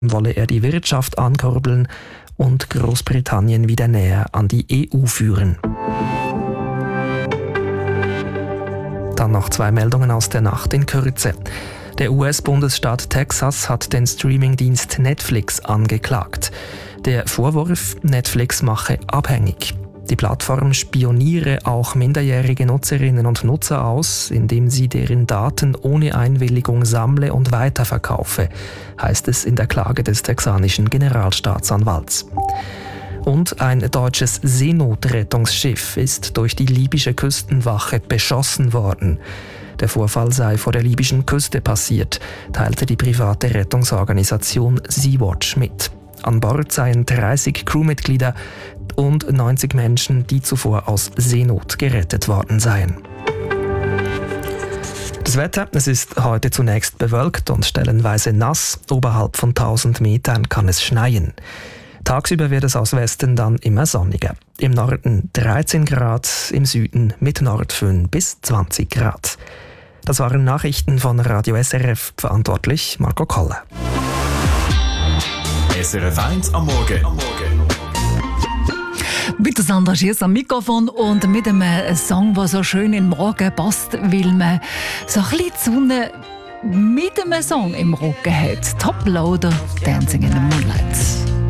wolle er die Wirtschaft ankurbeln und Großbritannien wieder näher an die EU führen. Dann noch 2 Meldungen aus der Nacht in Kürze. Der US-Bundesstaat Texas hat den Streamingdienst Netflix angeklagt. Der Vorwurf, Netflix mache abhängig. Die Plattform spioniere auch minderjährige Nutzerinnen und Nutzer aus, indem sie deren Daten ohne Einwilligung sammle und weiterverkaufe, heißt es in der Klage des texanischen Generalstaatsanwalts. Und ein deutsches Seenotrettungsschiff ist durch die libysche Küstenwache beschossen worden. Der Vorfall sei vor der libyschen Küste passiert, teilte die private Rettungsorganisation Sea-Watch mit. An Bord seien 30 Crewmitglieder und 90 Menschen, die zuvor aus Seenot gerettet worden seien. Das Wetter, es ist heute zunächst bewölkt und stellenweise nass. Oberhalb von 1000 Metern kann es schneien. Tagsüber wird es aus Westen dann immer sonniger. Im Norden 13 Grad, im Süden mit Nordföhn bis 20 Grad. Das waren Nachrichten von Radio SRF, verantwortlich Marco Koller. SRF 1 am Morgen. Mit Sandra Schiers am Mikrofon und mit einem Song, der so schön in den Morgen passt, weil man so ein bisschen die Sonne mit einem Song im Rücken hat. Top Loader, Dancing in the Moonlight.